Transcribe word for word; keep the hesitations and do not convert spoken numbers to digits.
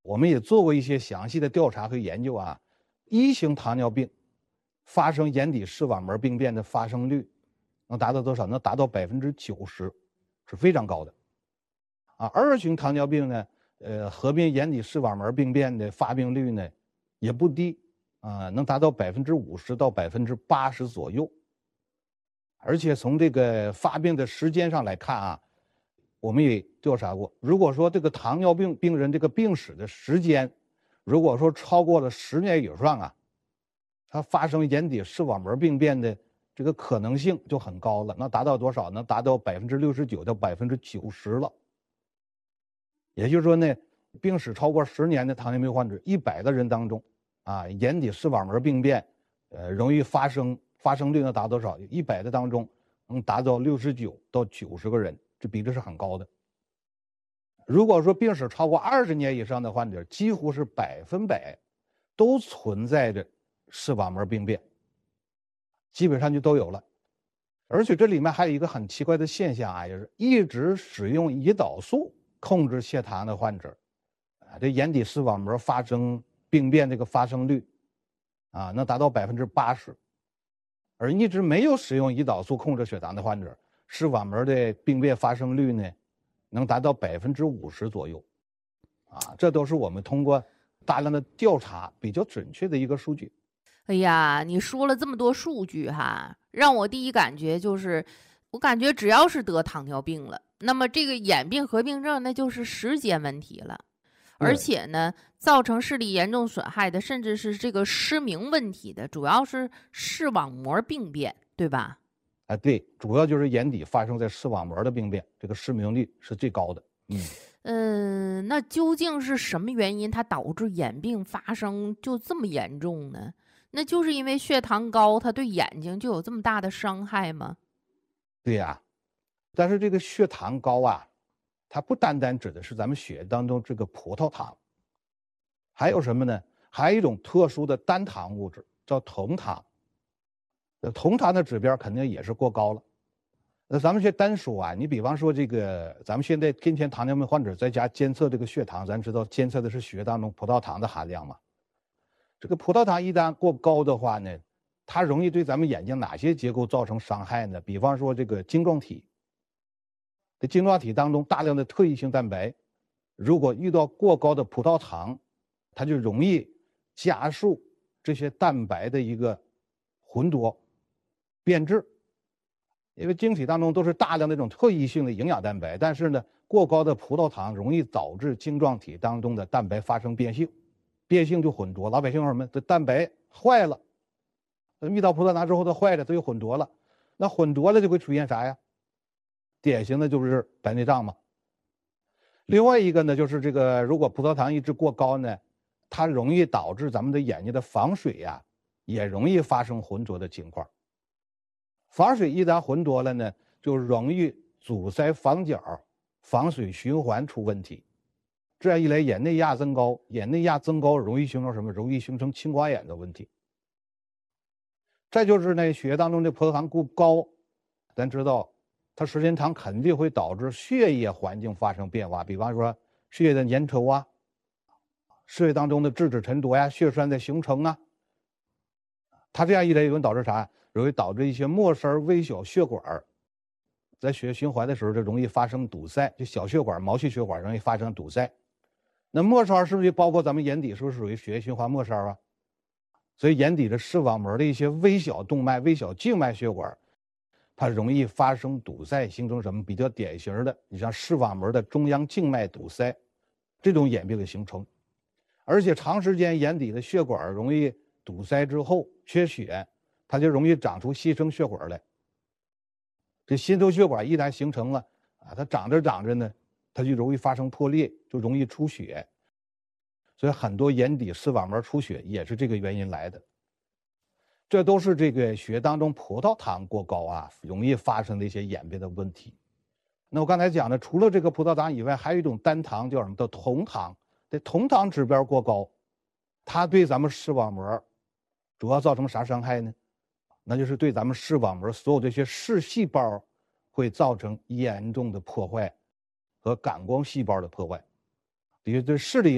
我们也做过一些详细的调查和研究啊，一型糖尿病发生眼底视网膜病变的发生率能达到多少？能达到百分之九十，是非常高的。啊，二型糖尿病呢，呃，合并眼底视网膜病变的发病率呢也不低啊，能达到百分之五十到百分之八十左右。而且从这个发病的时间上来看啊，我们也调查过，如果说这个糖尿病病人这个病史的时间，如果说超过了十年以上啊，它发生眼底视网膜病变的这个可能性就很高了，能达到多少？能达到百分之六十九到百分之九十了。也就是说呢，病史超过十年的糖尿病患者，一百个人当中，啊，眼底视网膜病变，呃，容易发生，发生率能达多少？一百个当中能达到六十九到九十个人。这比例是很高的。如果说病史超过二十年以上的患者，几乎是百分百都存在着视网膜病变，基本上就都有了。而且这里面还有一个很奇怪的现象啊，就是一直使用胰岛素控制血糖的患者，啊，这眼底视网膜发生病变这个发生率，啊，能达到百分之八十。而一直没有使用胰岛素控制血糖的患者，视网膜的病变发生率呢，能达到百分之五十左右，啊，这都是我们通过大量的调查比较准确的一个数据。 哎呀，你说了这么多数据哈，让我第一感觉就是，我感觉只要是得糖尿病了，那么这个眼病合并症那就是时间问题了。而且呢，造成视力严重损害的，甚至是这个失明问题的，主要是视网膜病变，对吧？ 啊，对，主要就是眼底发生在视网膜的病变，这个失明率是最高的。嗯， 嗯、呃，那究竟是什么原因它导致眼病发生就这么严重呢？那就是因为血糖高，它对眼睛就有这么大的伤害吗？ 对呀、啊，但是这个血糖高啊，它不单单指的是咱们血液当中这个葡萄糖，还有什么呢？还有一种特殊的单糖物质叫酮糖。酮糖的指标肯定也是过高了。那咱们先单说啊，你比方说这个，咱们现在今天糖尿病患者在家监测这个血糖，咱知道监测的是血当中葡萄糖的含量嘛。这个葡萄糖一旦过高的话呢，它容易对咱们眼睛哪些结构造成伤害呢？比方说这个晶状体，这晶状体当中大量的特异性蛋白，如果遇到过高的葡萄糖，它就容易加速这些蛋白的一个混浊、变质。因为晶体当中都是大量的这种特异性的营养蛋白，但是呢，过高的葡萄糖容易导致晶状体当中的蛋白发生变性，变性就混浊。老百姓说什么？这蛋白坏了，遇到葡萄糖之后它坏了，它就混浊了。那混浊了就会出现啥呀？典型的就是白内障嘛。另外一个呢，就是这个如果葡萄糖一直过高呢，它容易导致咱们的眼睛的防水呀，也容易发生浑浊的情况。防水一旦浑浊了呢，就容易阻塞房角，防水循环出问题。这样一来，眼内压增高，眼内压增高容易形成什么？容易形成青光眼的问题。再就是呢，血液当中的葡萄糖过高，咱知道它时间长肯定会导致血液环境发生变化，比方说血液的粘稠啊，血液当中的质子沉着呀，血栓的形成啊。它这样一来，容易导致啥？容易导致一些末梢微小血管在血液循环的时候，就容易发生堵塞，就小血管、毛细血管容易发生堵塞。那末梢是不是包括咱们眼底？是不是属于血液循环末梢啊？所以眼底的视网膜的一些微小动脉、微小静脉血管，它容易发生堵塞，形成什么比较典型的？你像视网膜的中央静脉堵塞，这种眼病的形成。而且长时间眼底的血管容易堵塞之后缺血，它就容易长出新生血管来。这新生血管一旦形成了啊，它长着长着呢，它就容易发生破裂，就容易出血。所以很多眼底视网膜出血也是这个原因来的。这都是这个血当中葡萄糖过高啊，容易发生的一些眼病的问题。那我刚才讲的，除了这个葡萄糖以外，还有一种单糖叫什么？叫酮糖。这酮糖指标过高，它对咱们视网膜主要造成啥伤害呢？那就是对咱们视网膜所有这些视细胞会造成严重的破坏和感光细胞的破坏，也就是对视力